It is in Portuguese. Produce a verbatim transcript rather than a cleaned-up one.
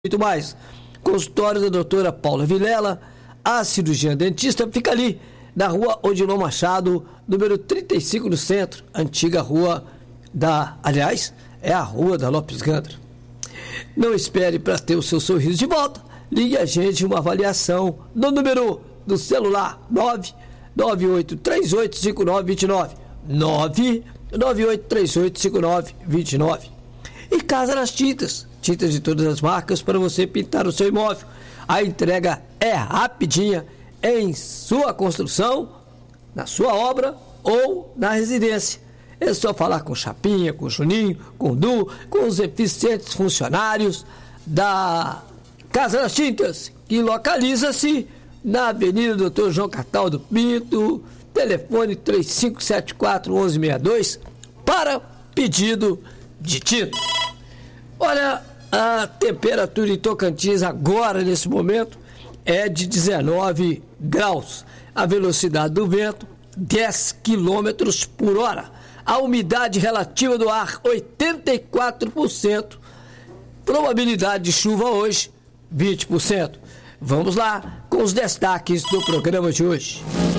Muito mais. Consultório da doutora Paula Vilela, a cirurgiã dentista, fica ali, na rua Odilon Machado, número trinta e cinco, no centro, antiga rua da... Aliás, é a rua da Lopes Gandra. Não espere para ter o seu sorriso de volta. Ligue a gente uma avaliação no número do celular nove nove oito três oito cinco nove dois nove. nove nove oito três oito cinco nove dois nove. E Casa das Tintas. Tintas de todas as marcas para você pintar o seu imóvel. A entrega é rapidinha em sua construção, na sua obra ou na residência. É só falar com o Chapinha, com o Juninho, com o Du, com os eficientes funcionários da Casa das Tintas, que localiza-se na Avenida doutor João Cataldo Pinto, telefone três cinco sete quatro, um um seis dois, para pedido de tinta. Olha, a temperatura em Tocantins agora, nesse momento, é de dezenove graus. A velocidade do vento, dez quilômetros por hora. A umidade relativa do ar, oitenta e quatro por cento. Probabilidade de chuva hoje, vinte por cento. Vamos lá com os destaques do programa de hoje.